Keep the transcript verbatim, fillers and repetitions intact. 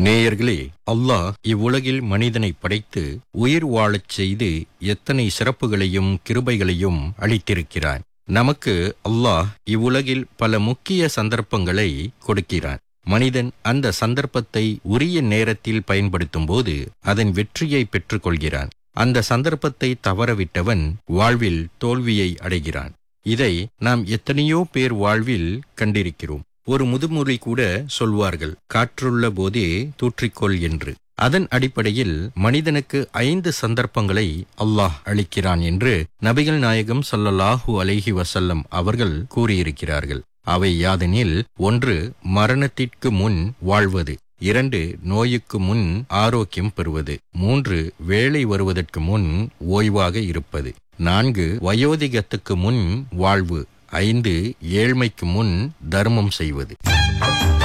நேயர்களே, அல்லாஹ் இவ்வுலகில் மனிதனை படைத்து உயிர் வாழச் செய்து எத்தனை சிறப்புகளையும் கிருபைகளையும் அளித்திருக்கிறான். நமக்கு அல்லாஹ் இவ்வுலகில் பல முக்கிய சந்தர்ப்பங்களை கொடுக்கிறான். மனிதன் அந்த சந்தர்ப்பத்தை உரிய நேரத்தில் பயன்படுத்தும் போது அதன் வெற்றியை பெற்றுக் கொள்கிறான். அந்த சந்தர்ப்பத்தை தவறவிட்டவன் வாழ்வில் தோல்வியை அடைகிறான். இதை நாம் எத்தனையோ பேர் வாழ்வில் கண்டிருக்கிறோம். ஒரு முதுமொழி கூட சொல்வார்கள், காற்றுள்ள போதே தூற்றிக்கொள் என்று. அதன் அடிப்படையில் மனிதனுக்கு ஐந்து சந்தர்ப்பங்களை அல்லாஹ் அளிக்கிறான் என்று நபிகள் நாயகம் ஸல்லல்லாஹு அலைஹி வஸல்லம் அவர்கள் கூறியிருக்கிறார்கள். அவை யாதெனில், ஒன்று, மரணத்திற்கு முன் வாழ்வது; இரண்டு, நோயுக்கு முன் ஆரோக்கியம் பெறுவது; மூன்று, வேலை வருவதற்கு முன் ஓய்வாக இருப்பது; நான்கு, வயோதிகத்துக்கு முன் வாழ்வு; ஐந்து, ஏழ்மைக்கு முன் தர்மம் செய்வது.